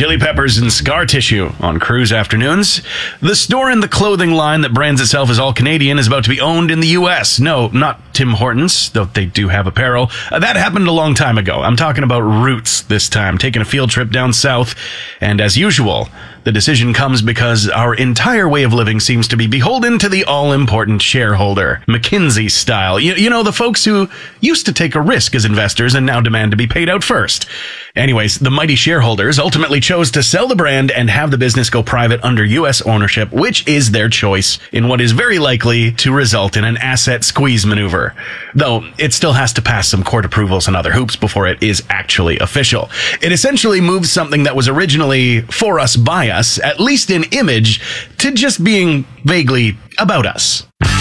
chili peppers and scar tissue on cruise afternoons. The store in the clothing line that brands itself as all Canadian is about to be owned in the U.S. No, not Tim Hortons, though they do have apparel. That happened a long time ago. I'm talking about Roots this time, taking a field trip down south. And as usual, the decision comes because our entire way of living seems to be beholden to the all-important shareholder, McKinsey style. You know, the folks who used to take a risk as investors and now demand to be paid out first. Anyways, the mighty shareholders ultimately chose to sell the brand and have the business go private under U.S. ownership, which is their choice in what is very likely to result in an asset squeeze maneuver. Though it still has to pass some court approvals and other hoops before it is actually official. It essentially moves something that was originally for us by us, at least in image, to just being vaguely about us.